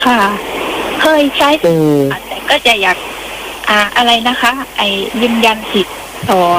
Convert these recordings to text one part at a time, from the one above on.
ค่ะเคยใช้แต่ก็จะอยากอะไรนะคะ ยืนยันสิทธิ์ต่อ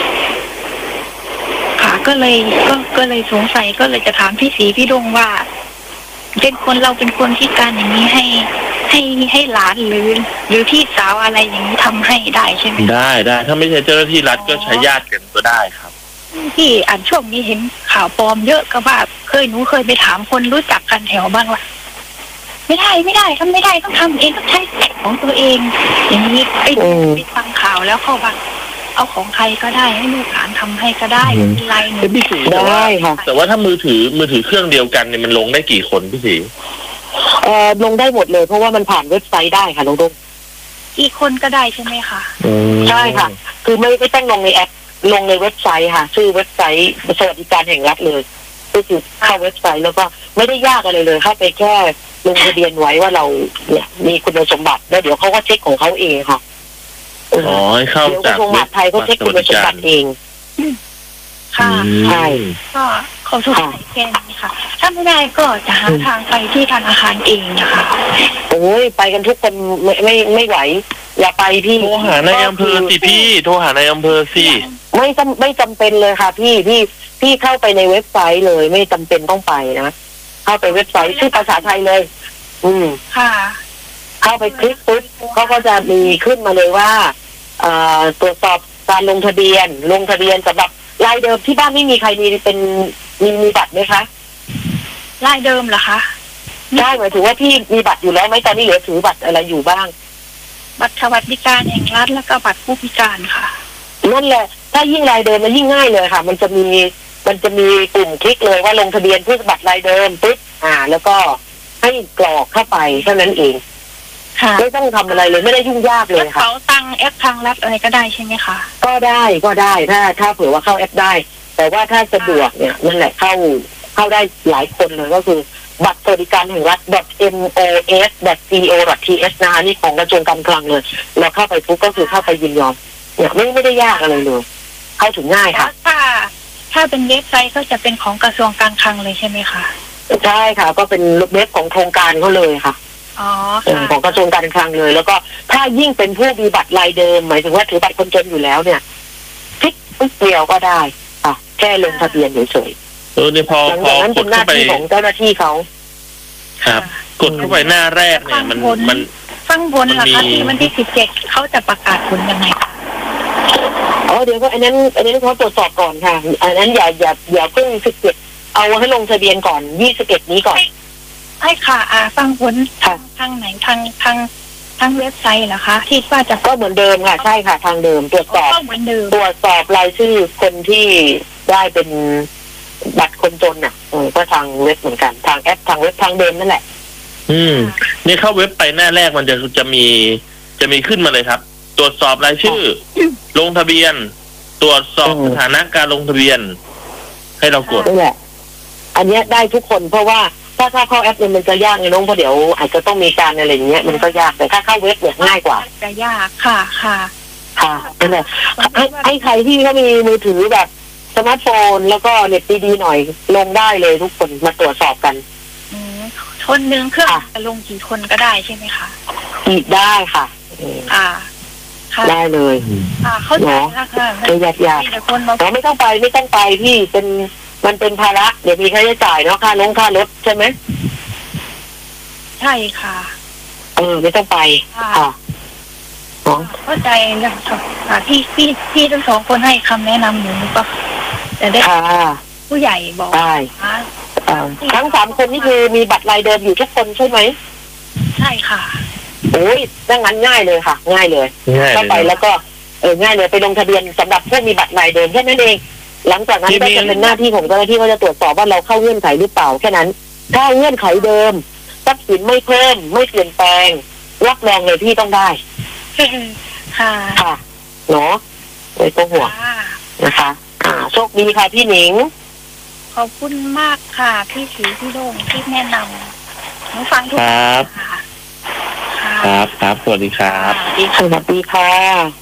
ค่ะก็เลยสงสัยก็เลยจะถามพี่ศรีพี่ดงว่าเราเป็นคนพิการอย่างนี้ให้หลานหรือพี่สาวอะไรอย่างนี้ทำให้ได้ใช่ไหมได้ถ้าไม่ใช่เจ้าหน้าที่รัฐก็ใช้ญาติกันก็ได้ครับที่ช่วงนี้เห็นข่าวปลอมเยอะก็ว่าหนูเคยไปถามคนรู้จักกันแถวบ้างว่าไม่ได้ทำไม่ได้ต้องทำเองต้องใช้สิทธิ์ของตัวเองอย่างนี้ไปฟังข่าวแล้วเขาว่าเอาของใครก็ได้ให้ลูกหลานทำให้ก็ได้ไม่เป็นไรหนูได้ค่ะแต่ว่าถ้ามือถือเครื่องเดียวกันเนี่ยมันลงได้กี่คนพี่ศรีลงได้หมดเลยเพราะว่ามันผ่านเว็บไซต์ได้ค่ะลุงดงกี่คนก็ได้ใช่ไหมคะใช่ค่ะคือไม่ต้องลงในแอปลงในเว็บไซต์ค่ะชื่อเว็บไซต์สวัสดิการแห่งรัฐเลยก็คือเข้าเว็บไซต์แล้วก็ไม่ได้ยากอะไรเลยเข้าไปแค่ลงทะเบียนไว้ว่าเราเนี่ยมีคุณสมบัติแล้วเดี๋ยวเขาก็เช็คของเขาเองค่ะให้เข้าจากกระทรวงมหาดไทยเขาเช็คคุณสมบัติเองค่ะใช่ก็เขาถูกใส่แค่นี้ค่ะถ้าไม่ได้ก็จะหาทางไปที่ธนาคารเองนะคะโอ้ยไปกันทุกคนไม่ไหวอย่าไปพี่โทรหาในอำเภอสิพี่โทรหาในอำเภอสิไม่จำเป็นเลยค่ะพี่เข้าไปในเว็บไซต์เลยไม่จำเป็นต้องไปนะเข้าไปเว็บไซต์ชื่อภาษาไทยเลยค่ะเข้าไปคลิกปุ๊บเขาก็จะมีขึ้นมาเลยว่าตรวจสอบการลงทะเบียนสำหรับรายเดิมที่บ้านไม่มีใครมีบัตรไหมคะรายเดิมเหรอคะใช่หมายถึงว่าพี่มีบัตรอยู่แล้วไหมตอนนี้เหลือถือบัตรอะไรอยู่บ้างบัตรสวัสดิการแห่งรัฐแล้วก็บัตรผู้พิการค่ะนั่นแหละถ้ายิ่งรายเดิมมันยิ่งง่ายเลยค่ะมันจะมีปุ่มคลิกเลยว่าลงทะเบียนผู้บัตรรายเดิมปุ๊บแล้วก็ให้กรอกเข้าไปเท่านั้นเองไม่ต้องทำอะไรเลยไม่ได้ยุ่งยากเลยค่ะเขาตั้งแอปทางรัฐอะไรก็ได้ใช่ไหมคะก็ได้ถ้าเผื่อว่าเข้าแอปได้แต่ว่าถ้าสะดวกเนี่ยนั่นแหละเข้าได้หลายคนเลยก็คือบัตรสวัสดิการแห่งรัฐ .mos.co.th นะคะนี่ของกระทรวงการคลังเลยเราเข้าไปปุ๊บก็คือเข้าไปยินยอมเนี่ยไม่ได้ยากอะไรเลยเข้าถึงง่ายค่ะถ้าเป็นเว็บไซต์ก็จะเป็นของกระทรวงการคลังเลยใช่ไหมคะใช่ค่ะก็เป็นเว็บของโครงการเขาเลยค่ะของกระทรวงการคลังเลยแล้วก็ถ้ายิ่งเป็นผู้มีบัตรรายเดิมหมายถึงว่าถือบัตรคนจนอยู่แล้วเนี่ยคลิกปุ๊บเดียวก็ได้แค่ลงทะเบียนเฉยๆเนี่ยพอกดเข้าไปของเจ้าหน้าที่เขาครับกดเข้าไปหน้าแรกเนี่ยมันฟังผลเหรอคะที่วันที่17เขาจะประกาศผลยังไงเดี๋ยวก็อันนั้นเขาตรวจสอบก่อนค่ะอันนั้นอย่าเพิ่ง17เอาให้ลงทะเบียนก่อน21นี้ก่อนใช่ค่ะฟังผลทางไหนทางเว็บไซต์เหรอคะที่ว่าจะก็เหมือนเดิมค่ะใช่ค่ะทางเดิมตรวจสอบรายชื่อคนที่ได้เป็นบัตรคนจนก็ทางเว็บเหมือนกันทางแอปทางเว็บทางเดิมนั่นแหละนี่เข้าเว็บไปหน้าแรกมันจะมีขึ้นมาเลยครับตรวจสอบรายชื่อลงทะเบียนตรวจสอบสถานะการลงทะเบียนให้เรากดนี่แหละอันนี้ได้ทุกคนเพราะว่าถ้าเข้าแอปเนี่ยมันจะยากไงน้องเพราะเดี๋ยวอาจจะต้องมีการอะไรอย่างเงี้ยมันก็ยากแต่ถ้าเข้าเว็บเนี่ยง่ายกว่าจะยากค่ะนั่นแหละให้ใครที่เขามีมือถือแบบสมาร์ทโฟนแล้วก็เน็ตดีๆหน่อยลงได้เลยทุกคนมาตรวจสอบกันคนนึงเครื่องจะลงกี่คนก็ได้ใช่ไหมคะได้ค่ะได้เลยเข้าใจแล้วค่ะไม่ยากเราไม่ต้องไปพี่มันเป็นภาระเดี๋ยวมีค่าใช้จ่ายเนาะค่ารถใช่ไหมใช่ค่ะไม่ต้องไปเข้าใจแล้วค่ะพี่ทั้งสองคนให้คำแนะนำหนูก็จะได้ผู้ใหญ่บอกได้ทั้ง3คนนี่คือมีบัตรรายเดิมอยู่ทุกคนใช่ไหมใช่ค่ะโอ้ยดังนั้นง่ายเลยค่ะง่ายเลยเข้าไปแล้วก็ง่ายเลยไปลงทะเบียนสำหรับผู้มีบัตรรายเดิมแค่นั้นเองหลังจากนั้นก็จะเป็นหน้าที่ของเจ้าหน้าที่ว่าจะตรวจสอบว่าเราเข้าเงื่อนไขหรือเปล่าแค่นั้นถ้าเงื่อนไขเดิมทรัพย์สินไม่เพิ่มไม่เปลี่ยนแปลงรับรองเลยพี่ต้องได้ค่ะเนาะไม่ต้องห่วงนะคะโชคดีค่ะพี่หนิงขอบคุณมากค่ะพี่ศรีพี่โด่งที่แนะนำหนูฟังทุกครับสวัสดีครับสวัสดีค่ะ